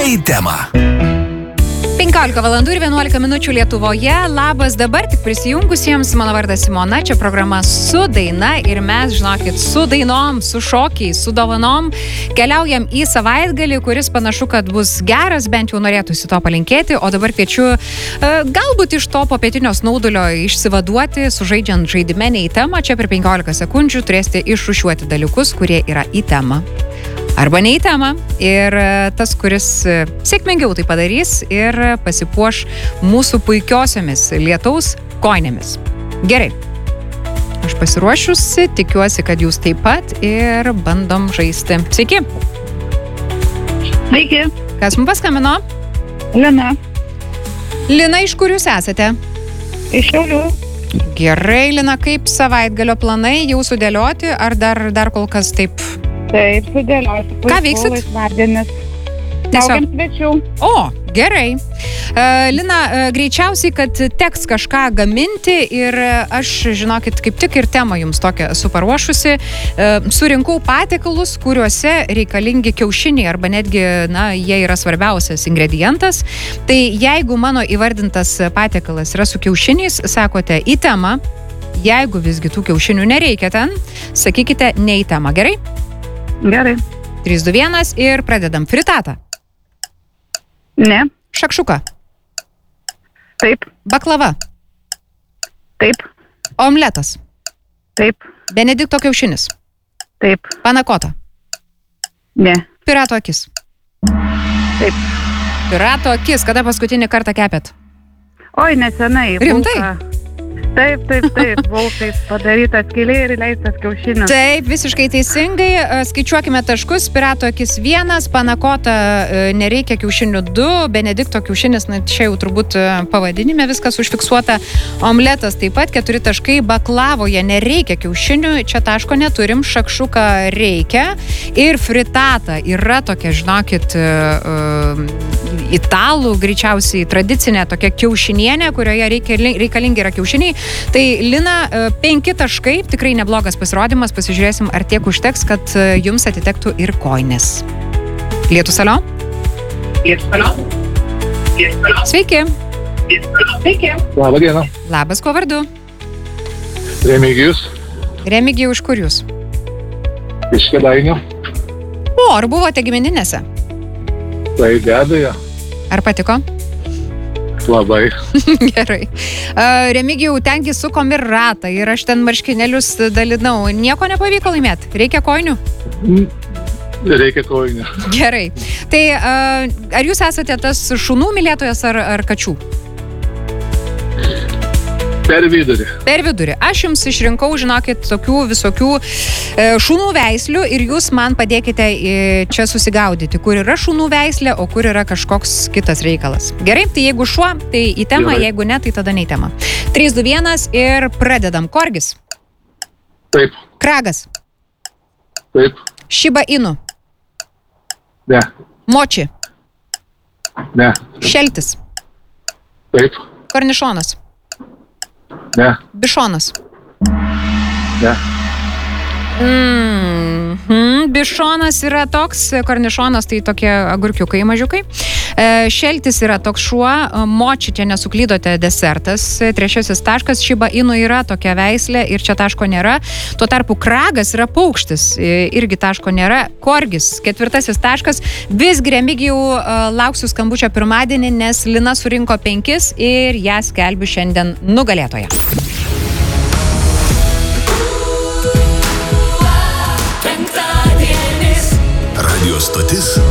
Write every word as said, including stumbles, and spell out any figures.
į temą. penkiolika valandų ir vienuolika minučių Lietuvoje. Labas dabar tik prisijungusiems. Mano vardas Simona. Čia programa Su daina ir mes, žinokit, su dainom, su šokiais, su dovanom keliaujam į savaitgalį, kuris panašu, kad bus geras, bent jau norėtųsi to palinkėti. O dabar kviečiu galbūt iš to popietinio snaudulio išsivaduoti, sužaidžiant žaidime į temą. Čia per penkiolika sekundžių turėsite išrūšiuoti dalykus, kurie yra į temą. Arba ne į temą. Ir tas, kuris sėkmingiau tai padarys ir pasipuoš mūsų puikiosiomis lietaus kojinėmis. Gerai. Aš pasiruošusi, tikiuosi, kad jūs taip pat ir bandom žaisti. Sveiki. Sveiki. Kas mums paskambino? Lina. Lina, iš kur jūs esate? Iš Šiaulių. Gerai, Lina, kaip savaitgalio planai jau sudėlioti, ar dar, dar kol kas taip? Taip, sudėlioti. Ką veiksit? Laisvadienis. Tiesiog. Laukiam svečių. O, gerai. Uh, Lina, uh, greičiausiai, kad teks kažką gaminti ir aš, žinokit, kaip tik ir temą jums tokią esu paruošusi. Uh, surinkau patiekalus, kuriuose reikalingi kiaušiniai arba netgi, na, jie yra svarbiausias ingredientas. Tai jeigu mano įvardintas patiekalas yra su kiaušiniais, sakote į temą. Jeigu visgi tų kiaušinių nereikia ten, sakykite ne į temą. Gerai? Gerai. trys, du, vienas ir pradedam. Fritata. Ne. Šakšuka. Taip. Baklava. Taip. Omletas. Taip. Benedikto kiaušinis. Taip. Panakota. Ne. Pirato akis. Taip. Pirato akis. Kada paskutinį kartą kepėt? Oi, nesenai. Rimtai? Bulka. Taip, taip, taip. Buvau taip padarytas skylė ir įleistas kiaušinis. Taip, visiškai teisingai. Skaičiuokime taškus. Pirato akis vienas, panakota nereikia kiaušinių du, Benedikto kiaušinis, na, čia jau turbūt pavadinime viskas užfiksuota. Omletas taip pat keturi taškai, baklavoje nereikia kiaušinių, čia taško neturim, šakšuką reikia. Ir fritata yra tokia, žinokit, italų, greičiausiai tradicinė tokia kiaušinienė, kurioje reikia, reikalingi yra kiaušiniai. Tai Lina, penki taškai, tikrai neblogas pasirodymas, pasižiūrėsim, ar tiek užteks, kad jums atitektų ir kojinės. Lietus alio? Lietus alio? Sveiki. Sveiki. Labą dieną. Labas, kuo vardu? Remigijus. Remigijau, iš kur jūs? Iš Kėdainių. O, ar buvote gimininėse? Tai be abejo. Ar patiko? Labai. Gerai. Uh, Remigijau, tengi sukom ir ratą ir aš ten marškinėlius dalinau. Nieko nepavyko laimėti? Reikia kojinių? Reikia kojinių. Gerai. Tai uh, ar jūs esate tas šunų mylėtojas ar, ar kačių? Per vidurį. Per vidurį. Aš jums išrinkau, žinokit, tokių visokių e, šunų veislių ir jūs man padėkite e, čia susigaudyti, kur yra šunų veislė, o kur yra kažkoks kitas reikalas. Gerai, tai jeigu šuo, tai į temą, Gerai. jeigu ne, tai tada ne į temą. trys, du, vienas ir pradedam. Korgis. Taip. Kragas. Taip. Šiba inu. Ne. Moči. Ne. Šeltis. Taip. Kornišonas. Ne. Bišonas. Ne. Mm-hmm. Bišonas yra toks, kornišonas tai tokie agurkiukai mažiukai. E, šeltis yra toks šuo, moči čia nesuklydote desertas, trečiasis taškas, šiba inu yra tokia veislė ir čia taško nėra. Tuo tarpu kragas yra paukštis, irgi taško nėra. Korgis, ketvirtasis taškas. Visgi Remigijau lauksiu skambučio pirmadienį, nes Lina surinko penkis ir ją skelbiu šiandien nugalėtoją. Radio stotis